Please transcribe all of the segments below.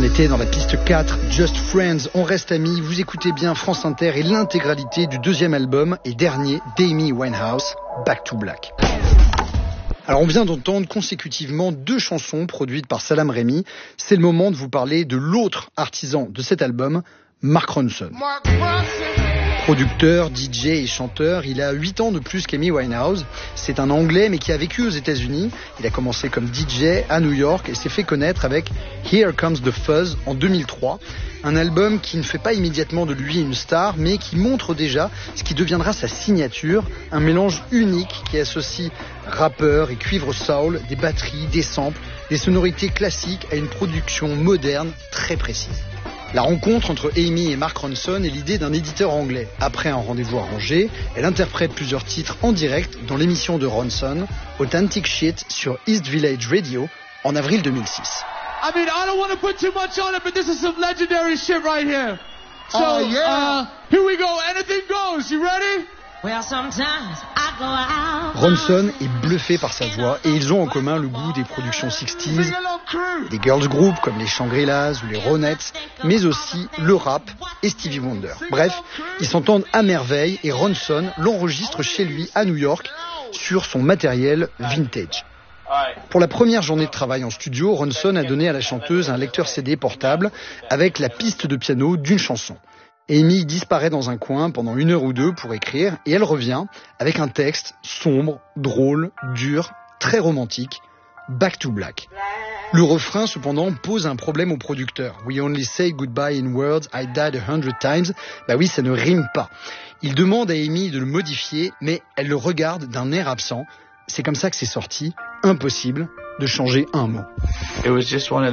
était dans la piste 4, Just Friends, on reste amis, vous écoutez bien France Inter et l'intégralité du deuxième album et dernier d'Amy Winehouse, Back to Black. Alors on vient d'entendre consécutivement 2 chansons produites par Salaam Remi. C'est le moment de vous parler de l'autre artisan de cet album, Mark Ronson. Producteur, DJ et chanteur, il a 8 ans de plus qu'Amy Winehouse. C'est un Anglais mais qui a vécu aux États-Unis. Il a commencé comme DJ à New York et s'est fait connaître avec Here Comes the Fuzz en 2003. Un album qui ne fait pas immédiatement de lui une star, mais qui montre déjà ce qui deviendra sa signature, un mélange unique qui associe rappeur et cuivre soul, des batteries, des samples, des sonorités classiques à une production moderne très précise. La rencontre entre Amy et Mark Ronson est l'idée d'un éditeur anglais. Après un rendez-vous arrangé, elle interprète plusieurs titres en direct dans l'émission de Ronson, Authentic Shit sur East Village Radio, en avril 2006. I mean, I don't want to put too much on it, but this is some legendary shit right here. So, here we go. Anything goes. You ready? Well, sometimes I go out. Ronson est bluffé par sa voix et ils ont en commun le goût des productions 60s, des girls groups comme les Shangri-Las ou les Ronettes, mais aussi le rap et Stevie Wonder. Bref, ils s'entendent à merveille et Ronson l'enregistre chez lui à New York sur son matériel vintage. Pour la première journée de travail en studio, Ronson a donné à la chanteuse un lecteur CD portable avec la piste de piano d'une chanson. Amy disparaît dans un coin pendant 1 heure ou 2 pour écrire et elle revient avec un texte sombre, drôle, dur, très romantique, Back to Black. Le refrain, cependant, pose un problème au producteur. We only say goodbye in words, I died 100 times. Bah oui, ça ne rime pas. Il demande à Amy de le modifier, mais elle le regarde d'un air absent. C'est comme ça que c'est sorti. Impossible de changer un mot. Il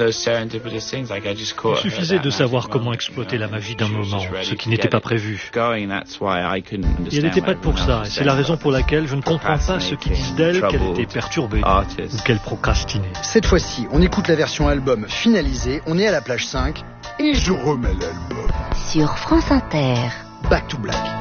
suffisait de savoir comment exploiter la magie d'un moment, ce qui n'était pas prévu. Et elle n'était pas pour ça, et c'est la raison pour laquelle je ne comprends pas ceux qui disent d'elle qu'elle était perturbée ou qu'elle procrastinait. Cette fois-ci, on écoute la version album finalisée, on est à la plage 5, et je remets l'album. Sur France Inter. Back to Black.